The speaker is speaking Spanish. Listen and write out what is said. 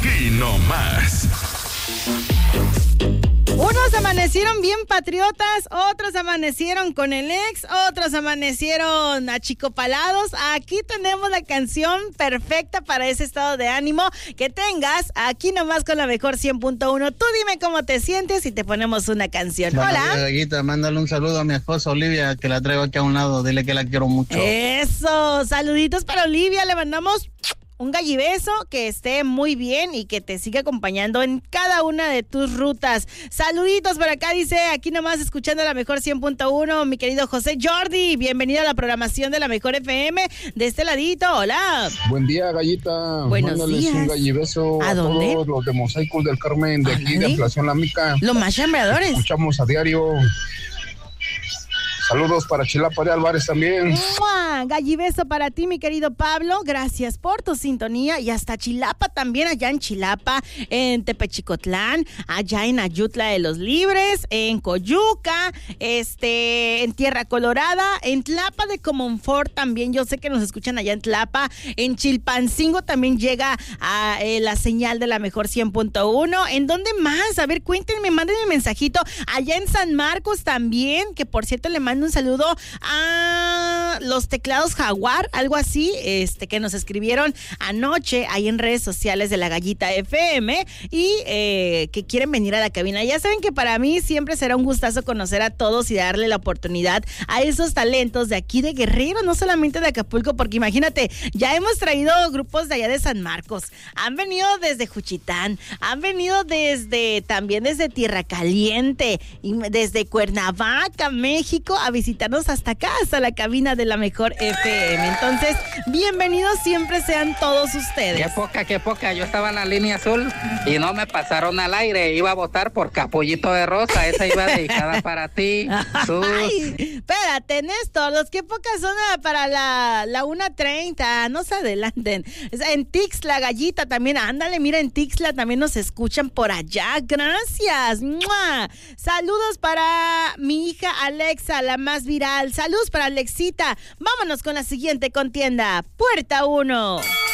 Aquí nomás. Unos amanecieron bien patriotas, otros amanecieron con el ex, otros amanecieron achicopalados. Aquí tenemos la canción perfecta para ese estado de ánimo que tengas. Aquí nomás con la mejor 100.1. Tú dime cómo te sientes y te ponemos una canción. Hola. Gallita, mándale un saludo a mi esposa Olivia, que la traigo aquí a un lado. Dile que la quiero mucho. Eso, saluditos para Olivia. Le mandamos un gallibeso, que esté muy bien y que te siga acompañando en cada una de tus rutas. Saluditos por acá, dice, aquí nomás escuchando la mejor 100.1, mi querido José Jordi. Bienvenido a la programación de la mejor FM de este ladito. Hola. Buen día, Gallita. Buenos Mándales días. un gallibeso ¿A dónde? todos los de Mosaicos del Carmen, de aquí de Ampliación La Mica. Los más chambreadores. Escuchamos a diario. Saludos para Chilapa de Álvarez también. ¡Mua! Gallibeso para ti, mi querido Pablo. Gracias por tu sintonía. Y hasta Chilapa también, allá en Chilapa, en Tepechicotlán, allá en Ayutla de los Libres, en Coyuca, en Tierra Colorada, en Tlapa de Comonfort también. Yo sé que nos escuchan allá en Tlapa. En Chilpancingo también llega a la señal de la mejor 100.1. ¿En dónde más? A ver, cuéntenme, mándenme mensajito. Allá en San Marcos también, que por cierto le mando un saludo a los teclados Jaguar, algo así, que nos escribieron anoche ahí en redes sociales de la Gallita FM y que quieren venir a la cabina. Ya saben que para mí siempre será un gustazo conocer a todos y darle la oportunidad a esos talentos de aquí de Guerrero, no solamente de Acapulco, porque imagínate, ya hemos traído grupos de allá de San Marcos, han venido desde Juchitán, han venido también desde Tierra Caliente y desde Cuernavaca, México, a visitarnos hasta acá, hasta la cabina de la mejor FM. Entonces, bienvenidos siempre sean todos ustedes. Qué poca. Yo estaba en la línea azul y no me pasaron al aire. Iba a votar por Capullito de Rosa. Esa iba dedicada para ti. Ay, espérate, Néstor, los que pocas son para la 1:30. No se adelanten. En Tixla, Gallita, también, ándale, mira, en Tixla también nos escuchan por allá. Gracias. ¡Mua! Saludos para mi hija Alexa, la más viral. Saludos para Alexita. Vámonos con la siguiente contienda. Puerta 1.